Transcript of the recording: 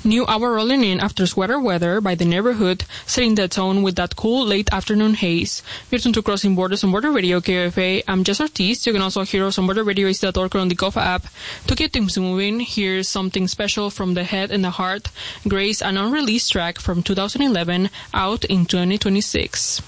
New hour rolling in after sweater weather by The Neighborhood, setting the tone with that cool late afternoon haze. You're tuned to Crossing Borders on Border Radio KFA. I'm Jess Ortiz. You can also hear us on Border Radio East.org or on the Kofa app. To keep things moving, here's something special from The Head and the Heart, Grace, an unreleased track from 2011, out in 2026.